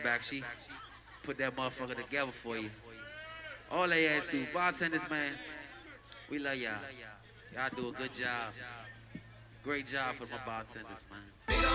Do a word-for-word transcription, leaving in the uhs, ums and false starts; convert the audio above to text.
back. She put that motherfucker together for you. All they ask do, bartenders, man, we love y'all. Y'all do a good job. Great job for my bartenders, man.